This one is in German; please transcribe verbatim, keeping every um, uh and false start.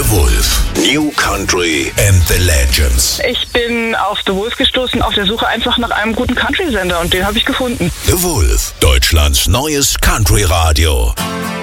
The Wolf. New Country and the Legends. Ich bin auf The Wolf gestoßen, auf der Suche einfach nach einem guten Country-Sender und den habe ich gefunden. The Wolf, Deutschlands neues Country-Radio.